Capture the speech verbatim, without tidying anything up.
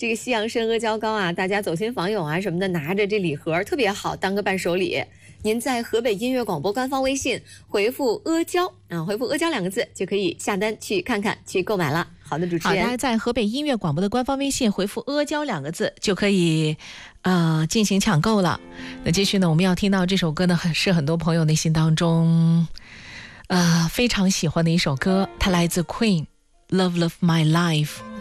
这个西洋参阿胶糕啊，大家走亲访友啊什么的，拿着这礼盒特别好，当个伴手礼。您在河北音乐广播官方微信回复阿胶啊，回复阿胶两个字就可以下单去看看去购买了。好的，主持人， 好，大家在河北音乐广播的官方微信回复阿胶两个字就可以呃进行抢购了。那继续呢，我们要听到这首歌呢，很是很多朋友内心当中呃非常喜欢的一首歌，它来自 Queen Love Love My Life。